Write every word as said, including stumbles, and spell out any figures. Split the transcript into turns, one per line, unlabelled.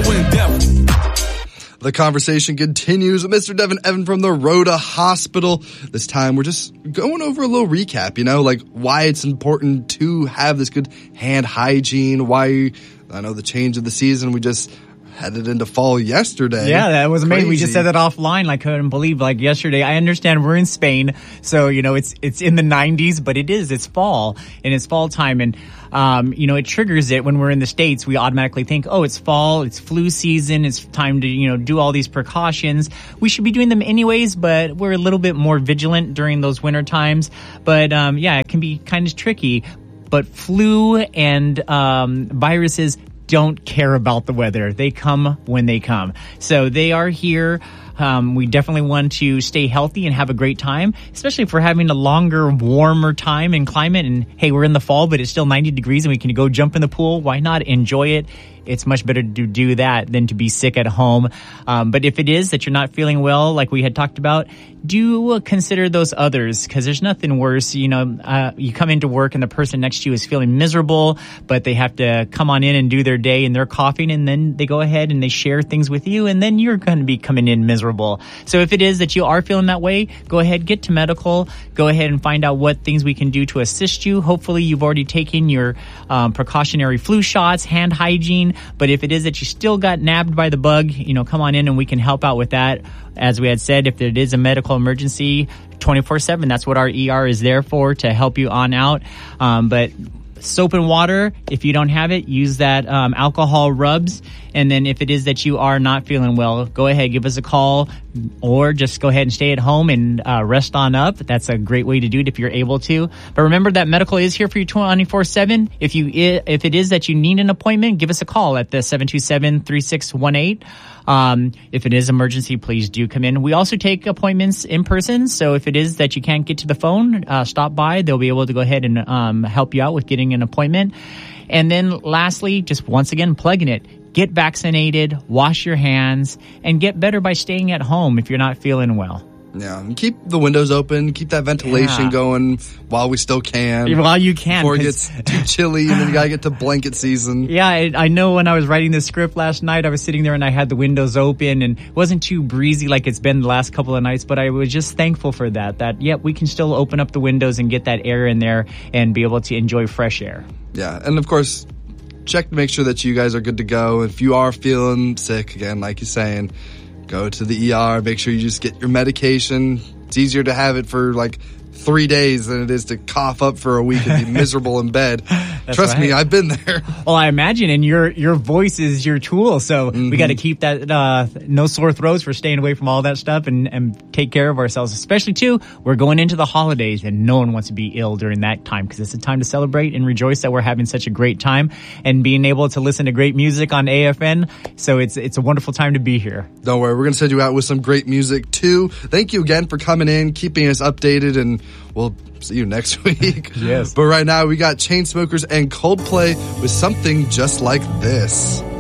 win death.
The conversation continues with Mister Devin Evan from the Rhoda Hospital. This time we're just going over a little recap, you know, like why it's important to have this good hand hygiene, why, I know the change of the season, we just headed into fall yesterday.
Yeah, that was amazing.
Crazy.
We just said that offline. I couldn't believe, like, yesterday. I understand we're in Spain, so, you know, it's it's in the nineties, but it is. It's fall, and it's fall time, and, um, you know, it triggers it when we're in the States. We automatically think, oh, it's fall, it's flu season, it's time to, you know, do all these precautions. We should be doing them anyways, but we're a little bit more vigilant during those winter times. But, um, yeah, it can be kind of tricky. But flu and um, viruses don't care about the weather. They come when they come. So they are here. Um, we definitely want to stay healthy and have a great time, especially if we're having a longer, warmer time and climate. And hey, we're in the fall, but it's still ninety degrees and we can go jump in the pool. Why not enjoy it? It's much better to do that than to be sick at home. Um, but if it is that you're not feeling well, like we had talked about, do consider those others, because there's nothing worse. You know, uh, you come into work and the person next to you is feeling miserable, but they have to come on in and do their day and they're coughing, and then they go ahead and they share things with you, and then you're going to be coming in miserable. So if it is that you are feeling that way, go ahead, get to medical, go ahead and find out what things we can do to assist you. Hopefully you've already taken your um, precautionary flu shots, hand hygiene. But if it is that you still got nabbed by the bug, you know, come on in and we can help out with that. As we had said, if it is a medical emergency, twenty-four seven, that's what our E R is there for, to help you on out. Um, but soap and water, if you don't have it, use that um, alcohol rubs. And then if it is that you are not feeling well, go ahead, give us a call, or just go ahead and stay at home and uh, rest on up. That's a great way to do it if you're able to. But remember that medical is here for you twenty-four seven. If you if it is that you need an appointment, give us a call at the seven two seven, three six one eight. Um, if it is emergency, please do come in. We also take appointments in person. So if it is that you can't get to the phone, uh, stop by. They'll be able to go ahead and um, help you out with getting an appointment. And then lastly, just once again, plugging it. Get vaccinated, wash your hands, and get better by staying at home if you're not feeling well.
Yeah, and keep the windows open, keep that ventilation
yeah.
going while we still can.
While you can.
Before it gets too chilly and then you gotta get to blanket season.
Yeah, I, I know when I was writing this script last night, I was sitting there and I had the windows open and it wasn't too breezy like it's been the last couple of nights, but I was just thankful for that, that, yeah, we can still open up the windows and get that air in there and be able to enjoy fresh air.
Yeah, and of course, check to make sure that you guys are good to go. If you are feeling sick, again, like you're saying, go to the E R. Make sure you just get your medication. It's easier to have it for like three days than it is to cough up for a week and be miserable in bed. Trust
right.
me, I've been there.
Well, I imagine, and your your voice is your tool, so mm-hmm. we got to keep that uh, no sore throats for staying away from all that stuff and, and take care of ourselves. Especially, too, we're going into the holidays, and no one wants to be ill during that time because it's a time to celebrate and rejoice that we're having such a great time and being able to listen to great music on A F N. So it's it's a wonderful time to be here.
Don't worry, we're going to send you out with some great music, too. Thank you again for coming in, keeping us updated, and we'll see you next week.
Yes.
But right now, we got Chainsmokers and Coldplay with something just like this.